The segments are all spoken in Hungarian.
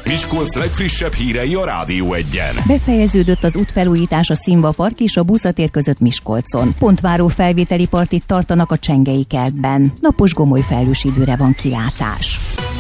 Miskolc legfrissebb hírei a Rádió 1-en. Befejeződött az útfelújítás a Színva Park és a Buszatér között Miskolcon. Pontváró felvételi partit tartanak a Csengei kertben. Napos gomoly felhős időre van kilátás.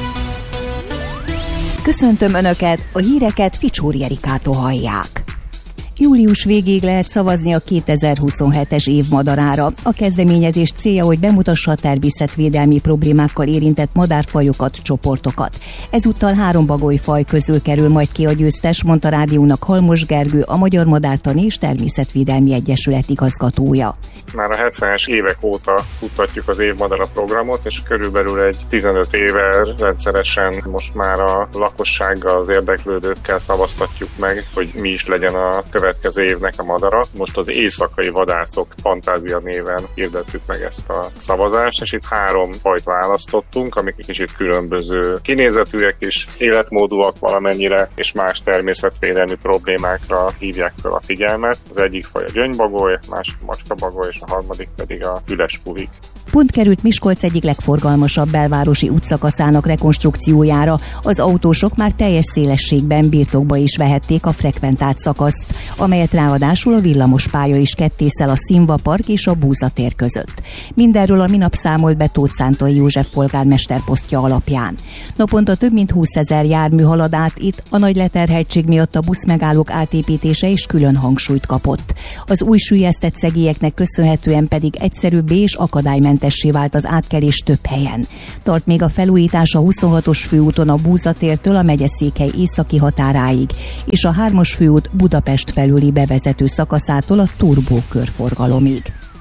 Köszöntöm Önöket, a híreket Ficsóri Erikától hallják. Július végéig lehet szavazni a 2027-es év madarára. A kezdeményezés célja, hogy bemutassa a természetvédelmi problémákkal érintett madárfajokat, csoportokat. Ezúttal 3 bagolyfaj közül kerül majd ki a győztes, mondta rádiónak Halmos Gergő, a Magyar Madártani és Természetvédelmi Egyesület igazgatója. Már a 70-es évek óta futtatjuk az évmadara programot, és körülbelül egy 15 éve rendszeresen most már a lakossággal, az érdeklődőkkel szavaztatjuk meg, hogy mi is legyen a következő évnek a madara. Most az éjszakai vadászok fantázia néven hirdettük meg ezt a szavazást, és itt 3 fajt választottunk, amik egy kicsit különböző kinézetűek és életmódúak valamennyire, és más természetvédelmi problémákra hívják fel a figyelmet. Az egyik faj a gyöngybagoly, a másik a macskabagoly, és a harmadik pedig a füles puhik. Pont került Miskolc egyik legforgalmasabb belvárosi útszakaszának rekonstrukciójára. Az autósok már teljes szélességben birtokba is vehették a frekventált szakaszt, amelyet ráadásul a villamospálya is kettészel a Színva Park és a Buszatér között. Mindenről a minap számolt be Tóth Szántai József polgármester posztja alapján. Naponta több mint 20 000 jármű halad át itt, a nagy leterheltség miatt a buszmegállók átépítése is külön hangsúlyt kapott. Az új süllyesztett szegélyeknek köszönhetően pedig egyszerűbbé és akadálymentessé vált az átkelés több helyen. Tart még a felújítás a 26-os főúton a Búzatértől a megyeszékhely északi határáig, és a 3-as főút Budapest felüli bevezető szakaszától a Turbó körforgalomig.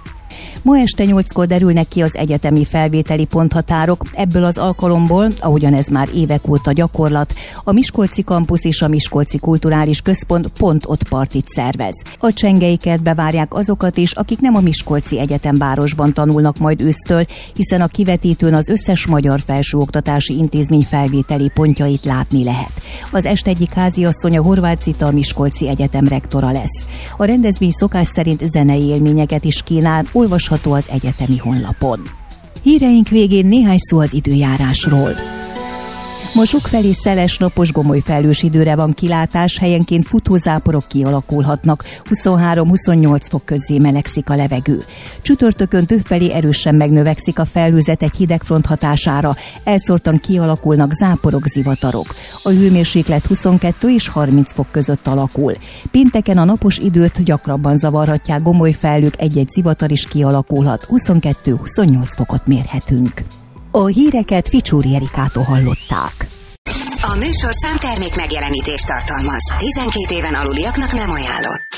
Ma este 8-kor derülnek ki az egyetemi felvételi ponthatárok. Ebből az alkalomból, ahogyan ez már évek óta gyakorlat, a Miskolci Kampusz és a Miskolci Kulturális Központ pont ott partit szervez. A Csengei kertbe várják azokat is, akik nem a Miskolci Egyetemvárosban tanulnak majd ősztől, hiszen a kivetítőn az összes magyar felsőoktatási intézmény felvételi pontjait látni lehet. Az est egyik háziasszony a Horváth Zita, a Miskolci Egyetem rektora lesz. A rendezvény szokás szerint zenei élményeket is kínál, olvasható az egyetemi honlapon. Híreink végén néhány szó az időjárásról. Ma sokfelé szeles, napos, gomoly felhős időre van kilátás, helyenként futózáporok kialakulhatnak, 23-28 fok közé melegszik a levegő. Csütörtökön többfelé erősen megnövekszik a felhőzet egy hidegfront hatására, elszórtan kialakulnak záporok, zivatarok. A hőmérséklet 22 és 30 fok között alakul. Pénteken a napos időt gyakrabban zavarhatják gomoly felhők, egy-egy zivatar is kialakulhat, 22-28 fokot mérhetünk. A híreket Ficsóri Erikától hallották. A műsorszám termék megjelenítést tartalmaz. 12 éven aluliaknak nem ajánlott.